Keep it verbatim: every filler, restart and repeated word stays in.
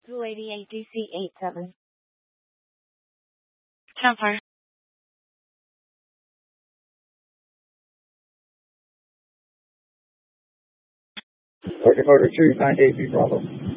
two eighty-eight D C eighty-seven. Campfire. Working order two nine eight B Bravo.